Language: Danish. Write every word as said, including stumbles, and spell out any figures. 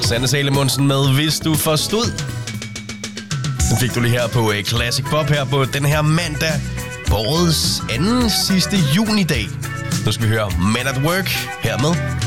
Sanne Salomonsen med Hvis du forstod. Den fik du lige her på uh, Classic Pop her på den her mandag på årets anden sidste junidag. Nu skal vi høre Men at Work her med